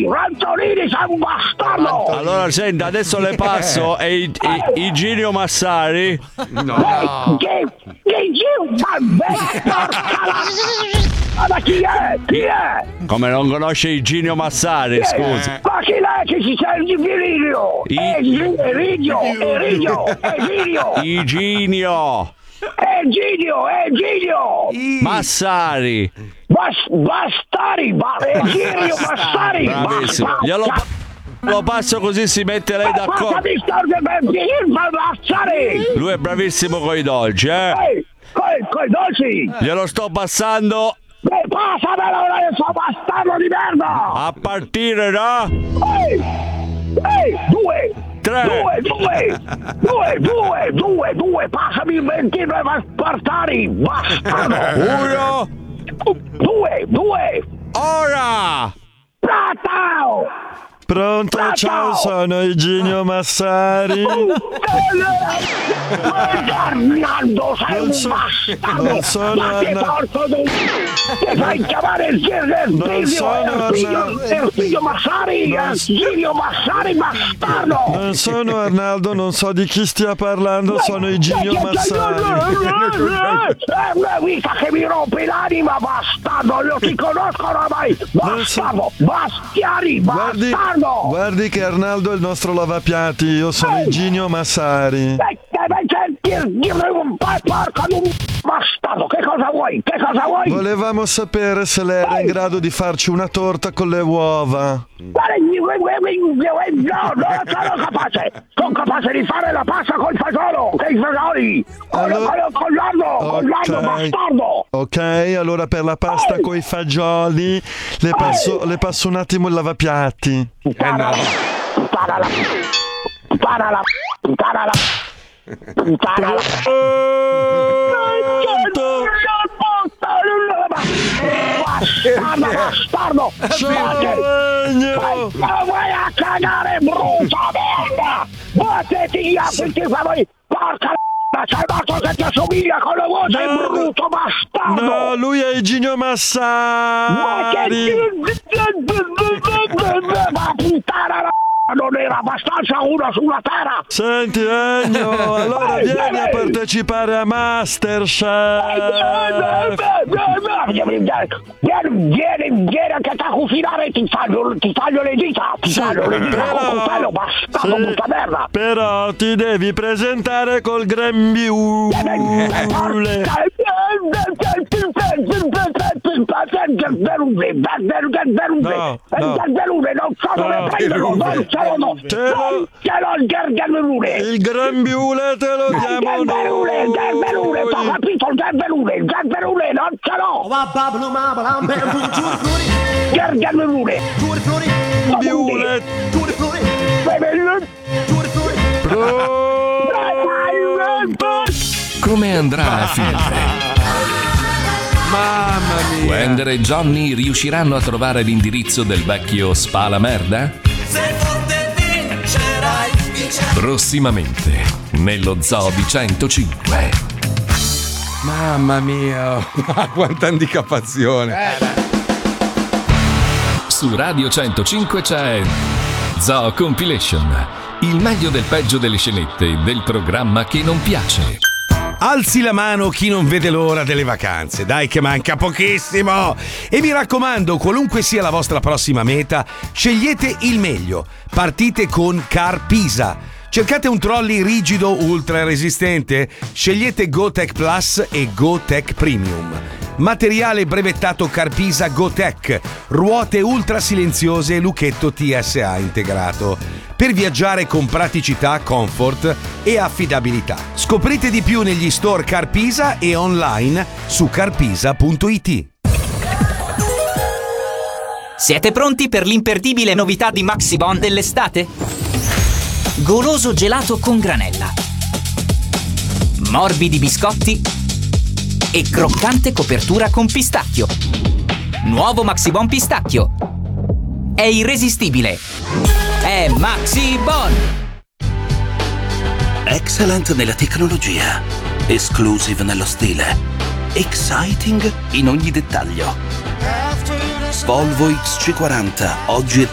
Ranzolini, sei un bastardo! Allora, senta, adesso le passo Iginio Massari. No. Che ma chi è? Chi è? Come non conosce Iginio Massari, scusi? Ma chi è che si sente Virilio? Iginio Massari. Bastari, Egidio Massari. Bravissimo. Lo passo così si mette lei d'accordo. Lui è bravissimo con i dolci, Coi dolci. Glielo sto passando. Passamelo adesso, bastardo di merda. A partire da... Due. 3. Due. Passami il 29 spartani, bastardo. 1. 2. Ora. Pronto, ciao, sono Iginio Massari. Arnaldo, sei un bastardo. Non sono Arnaldo. Ti fai chiamare il figlio Massari, Iginio Massari, bastardo. Non sono Arnaldo, non so di chi stia parlando, sono Iginio Massari. Mica che mi rompi l'anima, bastardo, non ti conosco oramai. Bastardo, bastiani, bastardo. Guardi che Arnaldo è il nostro lavapiatti, io sono Iginio Massari. Porca di un bastardo, che cosa vuoi? Volevamo sapere se lei era in grado di farci una torta con le uova. No, sono capace. Sono capace di fare la pasta col fagiolo, con i fagioli. Con l'ardo, bastardo. Ok, allora per la pasta coi fagioli le passo un attimo il lavapiatti. Bastardo! Vai a cagare, brutta merda! Battiti via, questi favori! Porca c'è morto che ti assomiglia con la voce, brutto bastardo! No, lui è Iginio Massari! Ma puttana non era abbastanza uno sulla terra! Senti Ennio, allora vieni a partecipare a Masterchef! Vieni anche a cucinare, ti taglio le dita, con coltello, bastardo, brutta merda! Però ti devi presentare col grembiule! Il grembiule te lo diamo noi! Il grembiule, ho capito, il grembiule, non ce l'ho! Come andrà a finire? Mamma mia! Wender e Johnny riusciranno a trovare l'indirizzo del vecchio Spalamerda? Sei forte, vincerai. Prossimamente nello Zoo di 105. Mamma mia, quanta handicappazione! Su Radio 105 c'è Zoo Compilation, il meglio del peggio delle scenette del programma che non piace. Alzi la mano chi non vede l'ora delle vacanze, dai che manca pochissimo! E mi raccomando, qualunque sia la vostra prossima meta, scegliete il meglio. Partite con Carpisa. Cercate un trolley rigido ultra resistente? Scegliete GoTech Plus e GoTech Premium. Materiale brevettato Carpisa GoTech, ruote ultra silenziose e lucchetto TSA integrato. Per viaggiare con praticità, comfort e affidabilità. Scoprite di più negli store Carpisa e online su carpisa.it. Siete pronti per l'imperdibile novità di Maxibon dell'estate? Goloso gelato con granella, morbidi biscotti e croccante copertura con pistacchio. Nuovo Maxibon pistacchio. È irresistibile. È Maxibon. Excellent nella tecnologia, exclusive nello stile, exciting in ogni dettaglio. Volvo XC40 oggi è